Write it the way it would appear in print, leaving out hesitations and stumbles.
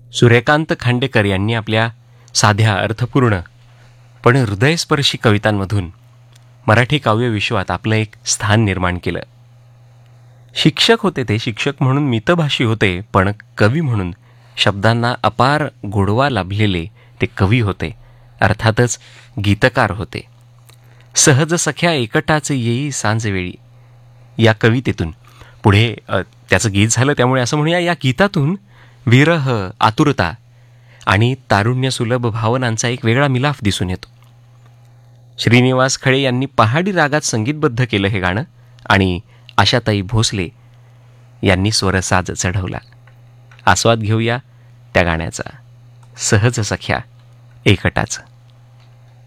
सूर्यकांत खांडेकर यांनी आपल्या साध्या अर्थपूर्ण पण हृदयस्पर्शी कवितांमधून मराठी काव्यविश्वात आपलं एक स्थान निर्माण केलं. शिक्षक होते ते, शिक्षक म्हणून मितभाषी होते, पण कवी म्हणून शब्दांना अपार गोडवा लाभलेले ते कवी होते, अर्थातच गीतकार होते. सहज सख्या एकटाच येई सांजवेळी या कवितेतून पुढे त्याचं गीत झालं, त्यामुळे असं म्हणूया या गीतातून विरह, आतुरता आणि तारुण्यसुलभ भावनांचा एक वेगळा मिलाफ दिसून येतो. श्रीनिवास खळे यांनी पहाडी रागात संगीतबद्ध केलं हे गाणं आणि आशाताई भोसले यांनी स्वरसाज चढवला. आस्वाद घेऊया त्या गाण्याचा, सहज सख्या एकटाच.